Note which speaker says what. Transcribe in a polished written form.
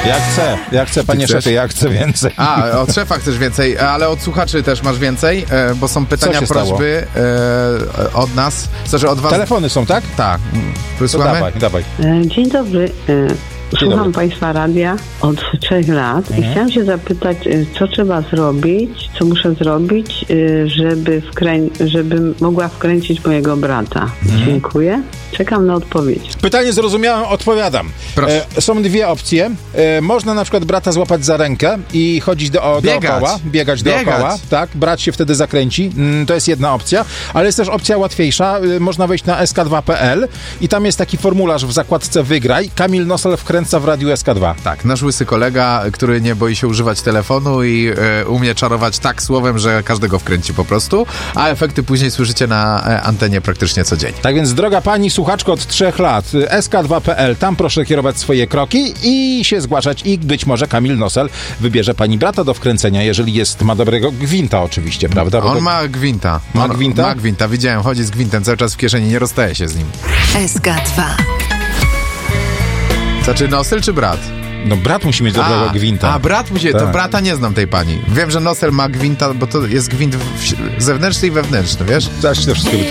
Speaker 1: Ja chcę, panie szefie, ja chcę więcej.
Speaker 2: Od szefa chcesz więcej, ale od słuchaczy też masz więcej, bo są pytania, prośby od nas. Od was.
Speaker 1: Telefony są, tak?
Speaker 2: Tak. Wysłuchamy?
Speaker 1: Dawaj.
Speaker 3: Dzień dobry. Słucham Państwa radia od 3 lat i chciałam się zapytać, co trzeba zrobić, co muszę zrobić, żeby mogła wkręcić mojego brata. Dziękuję. Czekam na odpowiedź.
Speaker 1: Pytanie zrozumiałem, odpowiadam. Są dwie opcje. Można na przykład brata złapać za rękę i chodzić biegać dookoła. Tak, brat się wtedy zakręci. To jest jedna opcja, ale jest też opcja łatwiejsza. Można wejść na sk2.pl i tam jest taki formularz w zakładce Wygraj. Kamil Nosel wkręca w radiu SK2.
Speaker 2: Tak, nasz łysy kolega, który nie boi się używać telefonu i umie czarować tak słowem, że każdego wkręci po prostu, a efekty później słyszycie na antenie praktycznie codziennie.
Speaker 1: Tak więc, droga pani słuchaczko od 3 lat, sk2.pl, tam proszę kierować swoje kroki i się zgłaszać i być może Kamil Nosel wybierze pani brata do wkręcenia, jeżeli ma dobrego gwinta oczywiście, prawda?
Speaker 2: On ma gwinta.
Speaker 1: Ma gwinta?
Speaker 2: Widziałem, chodzi z gwintem cały czas w kieszeni, nie rozstaje się z nim.
Speaker 4: SK2.
Speaker 2: Znaczy Nosel czy brat?
Speaker 1: No brat musi mieć dobrego gwinta.
Speaker 2: Brat musi, to brata nie znam tej pani. Wiem, że Nosel ma gwinta, bo to jest gwint zewnętrzny i wewnętrzny, wiesz?
Speaker 1: Zaś to wszystko